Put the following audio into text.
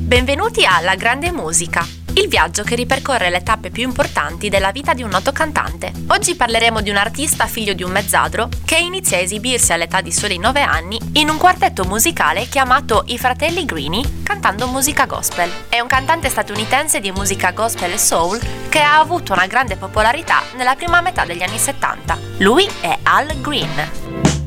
Benvenuti a La Grande Musica, il viaggio che ripercorre le tappe più importanti della vita di un noto cantante. Oggi parleremo di un artista figlio di un mezzadro che inizia a esibirsi all'età di soli 9 anni in un quartetto musicale chiamato I Fratelli Greene, cantando musica gospel. È un cantante statunitense di musica gospel e soul che ha avuto una grande popolarità nella prima metà degli anni 70. Lui è Al Green.